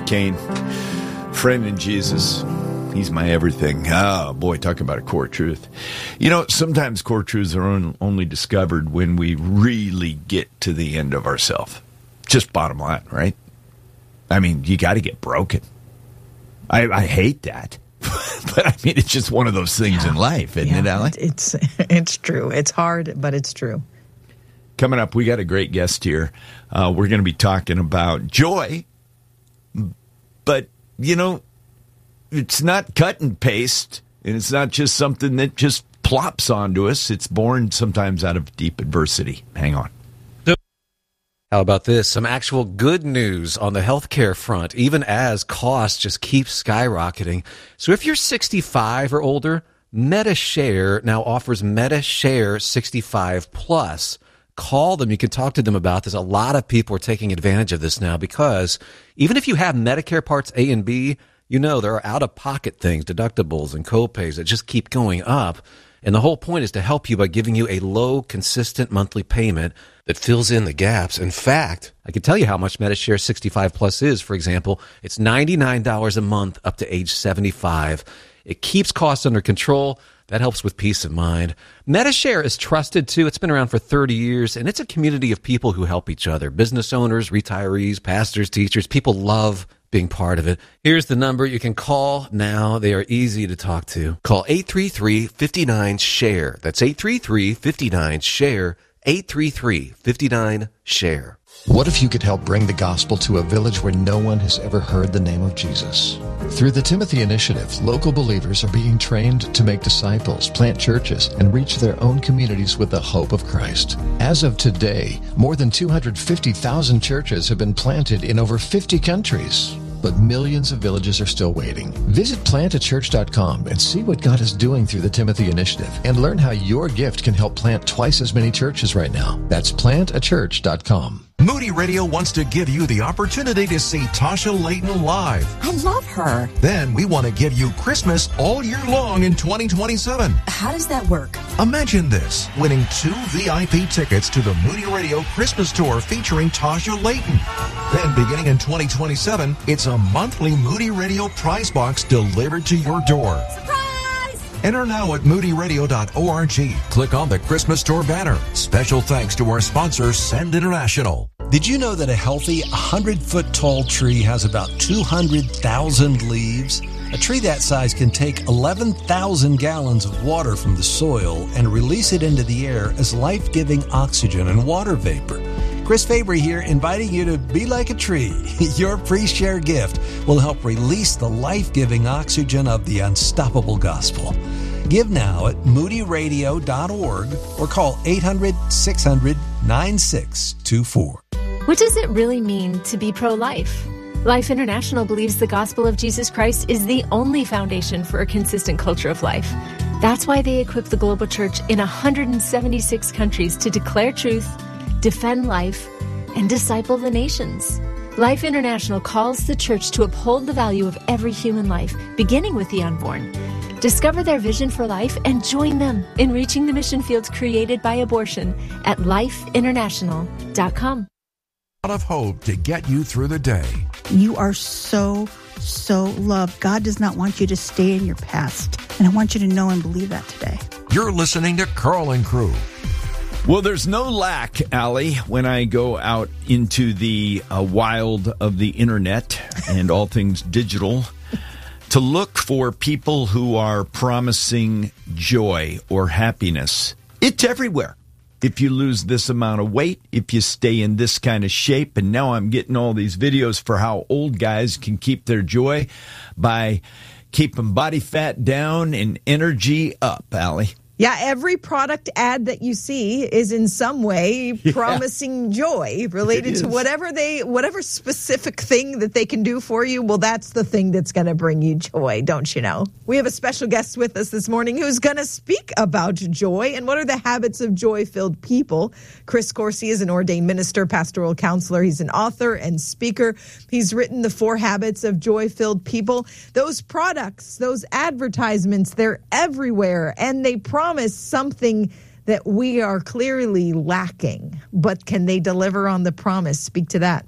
Kane, friend in Jesus. He's my everything. Oh, boy, talk about a core truth. You know, sometimes core truths are only discovered when we really get to the end of ourselves. Just bottom line, right? I mean, you got to get broken. I hate that. But, I mean, it's just one of those things in life, isn't it, Allie? It's true. It's hard, but it's true. Coming up, we got a great guest here. We're going to be talking about joy. But, you know, it's not cut and paste, and it's not just something that just plops onto us. It's born sometimes out of deep adversity. Hang on. How about this? Some actual good news on the healthcare front, even as costs just keep skyrocketing. So if you're 65 or older, MediShare now offers MediShare 65 Plus. Call them. You can talk to them about this. A lot of people are taking advantage of this now because even if you have Medicare Parts A and B, you know there are out-of-pocket things, deductibles and copays that just keep going up. And the whole point is to help you by giving you a low, consistent monthly payment that fills in the gaps. In fact, I can tell you how much MediShare 65 Plus is. For example, it's $99 a month up to age 75. It keeps costs under control. That helps with peace of mind. MediShare is trusted, too. It's been around for 30 years, and it's a community of people who help each other. Business owners, retirees, pastors, teachers. People love being part of it. Here's the number you can call now. They are easy to talk to. Call 833-59-SHARE. That's 833-59-SHARE. 833-59-SHARE. What if you could help bring the gospel to a village where no one has ever heard the name of Jesus? Through the Timothy Initiative, local believers are being trained to make disciples, plant churches, and reach their own communities with the hope of Christ. As of today, more than 250,000 churches have been planted in over 50 countries. But millions of villages are still waiting. Visit plantachurch.com and see what God is doing through the Timothy Initiative and learn how your gift can help plant twice as many churches right now. That's plantachurch.com. Moody Radio wants to give you the opportunity to see Tasha Layton live. I love her. Then we want to give you Christmas all year long in 2027. How does that work? Imagine this, winning 2 VIP tickets to the Moody Radio Christmas Tour featuring Tasha Layton. Then beginning in 2027, it's a monthly Moody Radio prize box delivered to your door. Surprise! Enter now at moodyradio.org. Click on the Christmas Tour banner. Special thanks to our sponsor, Send International. Did you know that a healthy 100-foot tall tree has about 200,000 leaves? A tree that size can take 11,000 gallons of water from the soil and release it into the air as life-giving oxygen and water vapor. Chris Fabry here, inviting you to be like a tree. Your pre-share gift will help release the life-giving oxygen of the unstoppable gospel. Give now at moodyradio.org or call 800-600-9624. What does it really mean to be pro-life? Life International believes the gospel of Jesus Christ is the only foundation for a consistent culture of life. That's why they equip the global church in 176 countries to declare truth, defend life, and disciple the nations. Life International calls the church to uphold the value of every human life, beginning with the unborn. Discover their vision for life and join them in reaching the mission fields created by abortion at lifeinternational.com. Of hope to get you through the day. You are so loved. God does not want you to stay in your past. And I want you to know and believe that today. You're listening to Carl and Crew. Well, there's no lack, Allie, when I go out into the wild of the internet and all things digital to look for people who are promising joy or happiness. It's everywhere. If you lose this amount of weight, if you stay in this kind of shape, and now I'm getting all these videos for how old guys can keep their joy by keeping body fat down and energy up, Allie. Yeah, every product ad that you see is in some way promising joy related to whatever specific thing that they can do for you. Well, that's the thing that's going to bring you joy, don't you know? We have a special guest with us this morning who's going to speak about joy and what are the habits of joy-filled people. Chris Coursey is an ordained minister, pastoral counselor. He's an author and speaker. He's written The 4 Habits of Joy-Filled People. Those products, those advertisements, they're everywhere, and they promise something that we are clearly lacking. But can they deliver on the promise? Speak to that.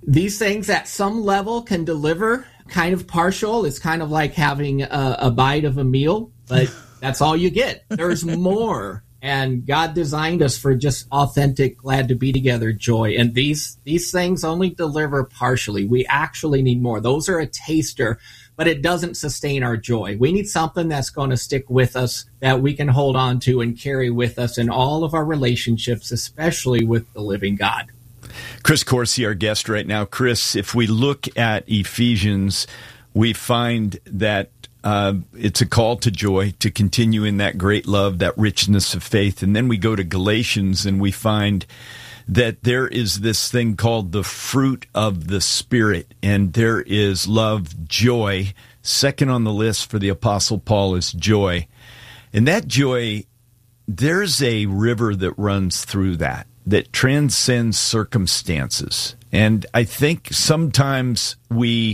these things at some level can deliver kind of partial. It's kind of like having a bite of a meal, but that's all you get. There's more. And God designed us for just authentic, glad to be together joy. And these things only deliver partially. We actually need more. Those are a taster, but it doesn't sustain our joy. We need something that's going to stick with us, that we can hold on to and carry with us in all of our relationships, especially with the living God. Chris Coursey, our guest right now. Chris, if we look at Ephesians, we find that it's a call to joy, to continue in that great love, that richness of faith. And then we go to Galatians and we find that there is this thing called the fruit of the Spirit. And there is love, joy. Second on the list for the Apostle Paul is joy. And that joy, there's a river that runs through that transcends circumstances. And I think sometimes we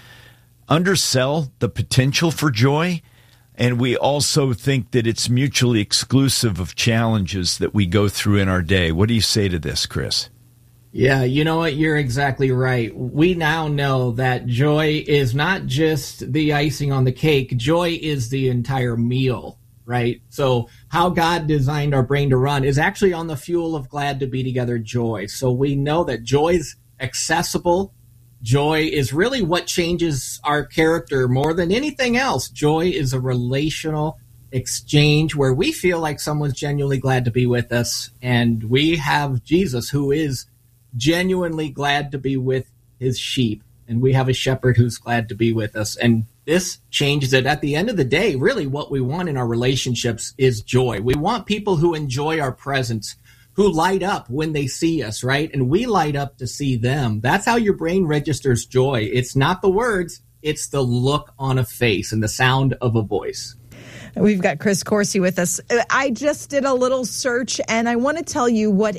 undersell the potential for joy, and we also think that it's mutually exclusive of challenges that we go through in our day. What do you say to this, Chris? Yeah, you know what? You're exactly right. We now know that joy is not just the icing on the cake. Joy is the entire meal, right? So how God designed our brain to run is actually on the fuel of glad to be together joy. So we know that joy is accessible. Joy is really what changes our character more than anything else. Joy is a relational exchange where we feel like someone's genuinely glad to be with us. And we have Jesus, who is genuinely glad to be with his sheep. And we have a shepherd who's glad to be with us. And this changes it. At the end of the day, really what we want in our relationships is joy. We want people who enjoy our presence, who light up when they see us, right? And we light up to see them. That's how your brain registers joy. It's not the words, it's the look on a face and the sound of a voice. We've got Chris Coursey with us. I just did a little search, and I want to tell you what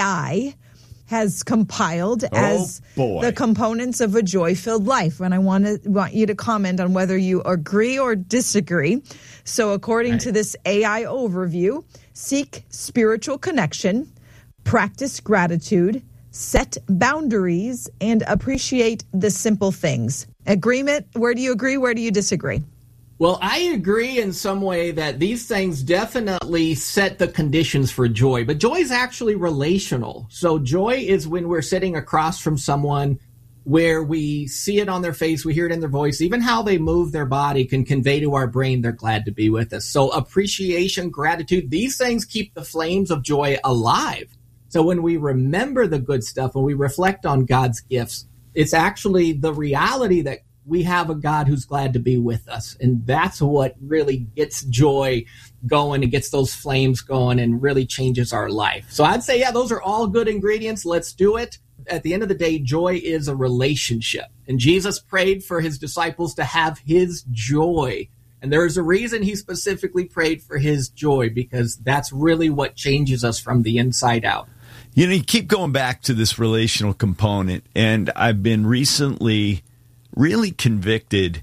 AI has compiled as the components of a joy-filled life. And I want you to comment on whether you agree or disagree. So according to this AI overview, seek spiritual connection, practice gratitude, set boundaries, and appreciate the simple things. Agreement? Where do you agree? Where do you disagree? Well, I agree in some way that these things definitely set the conditions for joy, but joy is actually relational. So joy is when we're sitting across from someone where we see it on their face, we hear it in their voice, even how they move their body can convey to our brain they're glad to be with us. So appreciation, gratitude, these things keep the flames of joy alive. So when we remember the good stuff, when we reflect on God's gifts, it's actually the reality that we have a God who's glad to be with us. And that's what really gets joy going and gets those flames going and really changes our life. So I'd say, yeah, those are all good ingredients. Let's do it. At the end of the day, joy is a relationship. And Jesus prayed for his disciples to have his joy. And there's a reason he specifically prayed for his joy, because that's really what changes us from the inside out. You know, you keep going back to this relational component, and I've been recently really convicted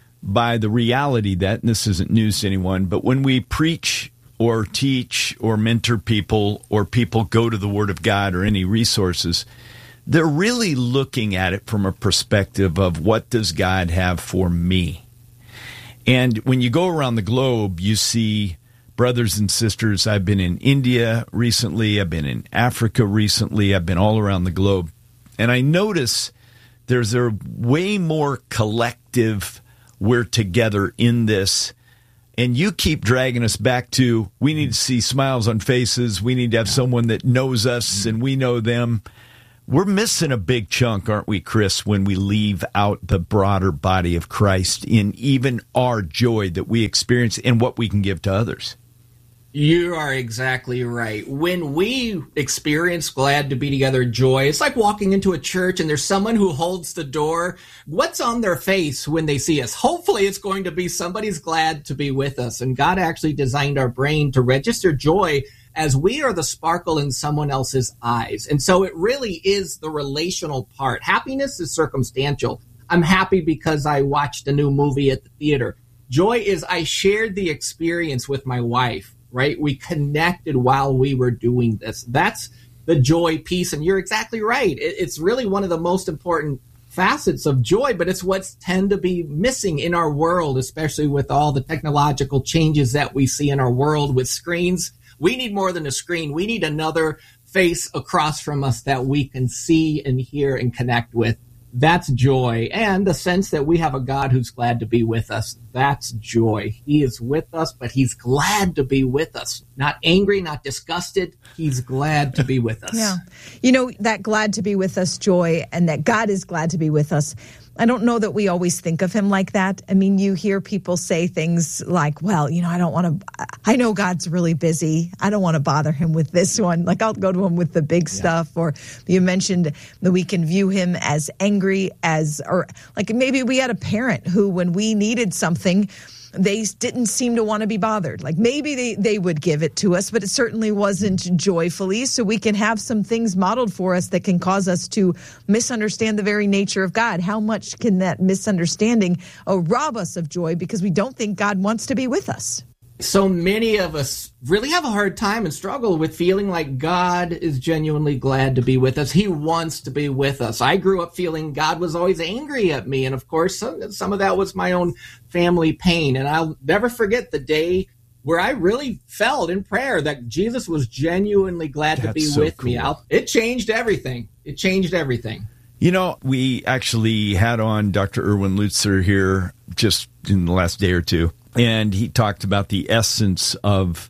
by the reality that, and this isn't news to anyone, but when we preach or teach or mentor people, or people go to the Word of God or any resources, they're really looking at it from a perspective of, what does God have for me? And when you go around the globe, you see brothers and sisters. I've been in India recently. I've been in Africa recently. I've been all around the globe. And I notice there's a way more collective, we're together in this. And you keep dragging us back to, we need to see smiles on faces. We need to have someone that knows us and we know them. We're missing a big chunk, aren't we, Chris, when we leave out the broader body of Christ in even our joy that we experience and what we can give to others? You are exactly right. When we experience glad to be together joy, it's like walking into a church and there's someone who holds the door. What's on their face when they see us? Hopefully it's going to be somebody's glad to be with us. And God actually designed our brain to register joy as we are the sparkle in someone else's eyes. And so it really is the relational part. Happiness is circumstantial. I'm happy because I watched a new movie at the theater. Joy is I shared the experience with my wife. Right? We connected while we were doing this. That's the joy, peace. And you're exactly right. It's really one of the most important facets of joy, but it's what's tend to be missing in our world, especially with all the technological changes that we see in our world with screens. We need more than a screen. We need another face across from us that we can see and hear and connect with. That's joy. And the sense that we have a God who's glad to be with us. That's joy. He is with us, but he's glad to be with us. Not angry, not disgusted. He's glad to be with us. Yeah. You know, that glad to be with us joy, and that God is glad to be with us. I don't know that we always think of him like that. I mean, you hear people say things like, well, you know, I know God's really busy. I don't want to bother him with this one. Like, I'll go to him with the big stuff. Or you mentioned that we can view him as angry or like maybe we had a parent who, when we needed something, they didn't seem to want to be bothered. Like maybe they would give it to us, but it certainly wasn't joyfully. So we can have some things modeled for us that can cause us to misunderstand the very nature of God. How much can that misunderstanding rob us of joy because we don't think God wants to be with us? So many of us really have a hard time and struggle with feeling like God is genuinely glad to be with us. He wants to be with us. I grew up feeling God was always angry at me. And of course, some of that was my own family pain. And I'll never forget the day where I really felt in prayer that Jesus was genuinely glad to be with me. It changed everything. It changed everything. You know, we actually had on Dr. Erwin Lutzer here just in the last day or two. And he talked about the essence of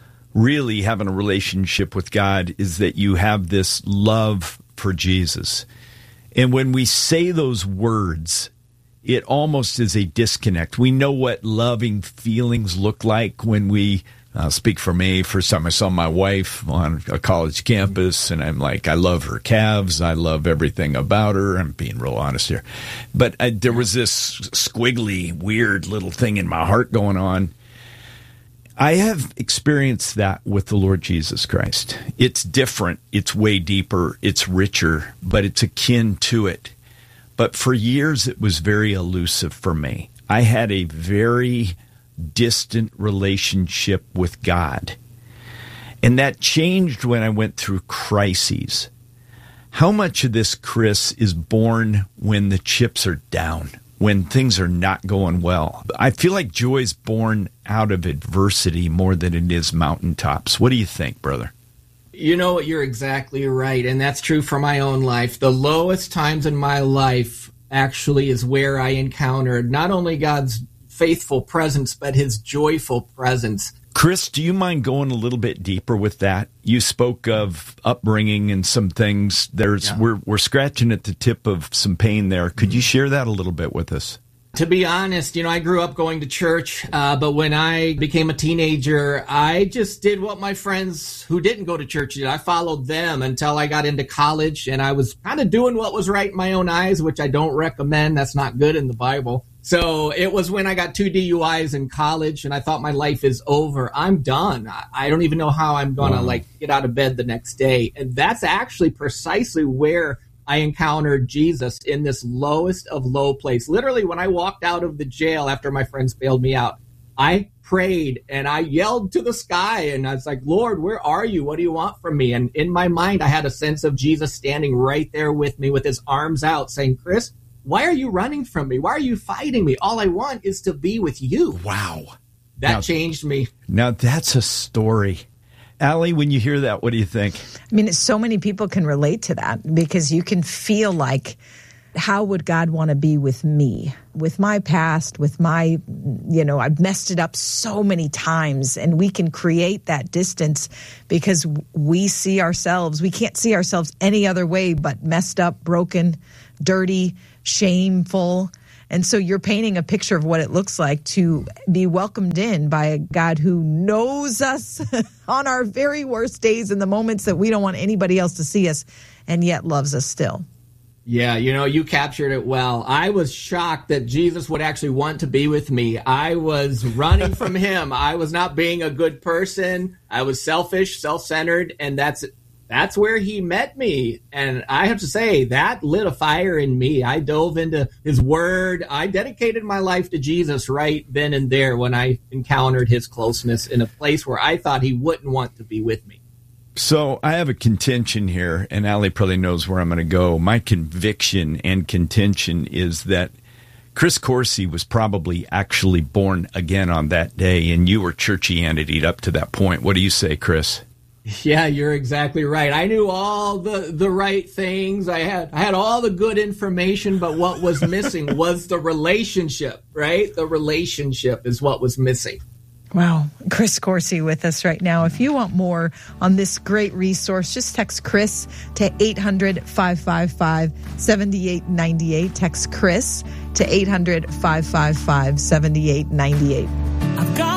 really having a relationship with God is that you have this love for Jesus. And when we say those words, it almost is a disconnect. We know what loving feelings look like when we speak for me. First time I saw my wife on a college campus, and I'm like, I love her calves. I love everything about her. I'm being real honest here. But there was this squiggly, weird little thing in my heart going on. I have experienced that with the Lord Jesus Christ. It's different. It's way deeper. It's richer, but it's akin to it. But for years, it was very elusive for me. I had a very distant relationship with God. And that changed when I went through crises. How much of this, Chris, is born when the chips are down, when things are not going well? I feel like joy is born out of adversity more than it is mountaintops. What do you think, brother? You know what? You're exactly right. And that's true for my own life. The lowest times in my life actually is where I encountered not only God's faithful presence, but his joyful presence. Chris, do you mind going a little bit deeper with that? You spoke of upbringing and some things. We're scratching at the tip of some pain there. Could you share that a little bit with us? To be honest, I grew up going to church, but when I became a teenager, I just did what my friends who didn't go to church did. I followed them until I got into college, and I was kind of doing what was right in my own eyes, which I don't recommend. That's not good in the Bible. So it was when I got 2 DUIs in college, and I thought my life is over. I'm done. I don't even know how I'm going to get out of bed the next day. And that's actually precisely where I encountered Jesus, in this lowest of low place. Literally, when I walked out of the jail after my friends bailed me out, I prayed and I yelled to the sky, and I was like, Lord, where are you? What do you want from me? And in my mind, I had a sense of Jesus standing right there with me with his arms out saying, Chris, why are you running from me? Why are you fighting me? All I want is to be with you. Wow. That changed me. Now that's a story. Allie, when you hear that, what do you think? I mean, so many people can relate to that because you can feel like, how would God want to be with me, with my past, with my, I've messed it up so many times, and we can create that distance because we can't see ourselves any other way but messed up, broken, dirty, shameful. And so you're painting a picture of what it looks like to be welcomed in by a God who knows us on our very worst days and the moments that we don't want anybody else to see us, and yet loves us still. Yeah, you captured it well. I was shocked that Jesus would actually want to be with me. I was running from him. I was not being a good person. I was selfish, self-centered, and that's where he met me. And I have to say, that lit a fire in me. I dove into his word. I dedicated my life to Jesus right then and there when I encountered his closeness in a place where I thought he wouldn't want to be with me. So I have a contention here, and Allie probably knows where I'm going to go. My conviction and contention is that Chris Coursey was probably actually born again on that day, and you were churchianity up to that point. What do you say, Chris? Yeah, you're exactly right. I knew all the right things. I had all the good information, but what was missing was the relationship, right? The relationship is what was missing. Wow. Chris Coursey with us right now. If you want more on this great resource, just text Chris to 800-555-7898. Text Chris to 800-555-7898.